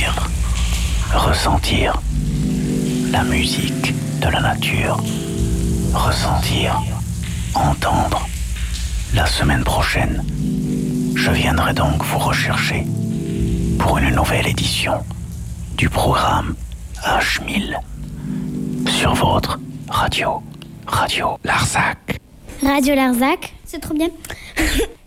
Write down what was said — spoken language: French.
ressentir la musique de la nature, ressentir, entendre. La semaine prochaine, je viendrai donc vous rechercher pour une nouvelle édition du programme H1000 sur votre Radio Larzac. Radio Larzac, c'est trop bien.